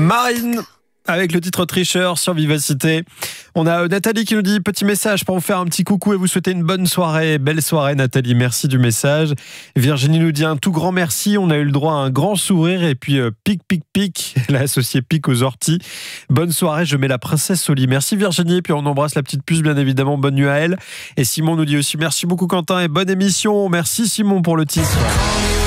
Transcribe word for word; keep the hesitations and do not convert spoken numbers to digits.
Marine avec le titre Tricheur sur Vivacité. On a Nathalie qui nous dit petit message pour vous faire un petit coucou et vous souhaiter une bonne soirée. Belle soirée Nathalie, merci du message. Virginie nous dit un tout grand merci. On a eu le droit à un grand sourire et puis euh, pic pic pic. Elle a associé pic aux orties. Bonne soirée, je mets la princesse au lit. Merci Virginie. Et puis on embrasse la petite puce bien évidemment. Bonne nuit à elle. Et Simon nous dit aussi merci beaucoup Quentin et bonne émission. Merci Simon pour le titre.